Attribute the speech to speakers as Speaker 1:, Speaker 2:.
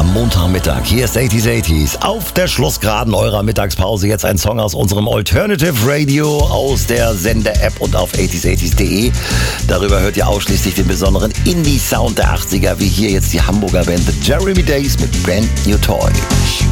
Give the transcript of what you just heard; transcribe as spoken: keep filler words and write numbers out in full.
Speaker 1: am Montagmittag. Hier ist achtziger achtziger auf der Schlussgeraden eurer Mittagspause. Jetzt ein Song aus unserem Alternative Radio, aus der Sender-App und auf achtziger achtziger punkt de. Darüber hört ihr ausschließlich den besonderen Indie-Sound der achtziger, wie hier jetzt die Hamburger Band The Jeremy Days mit Brand New Toy.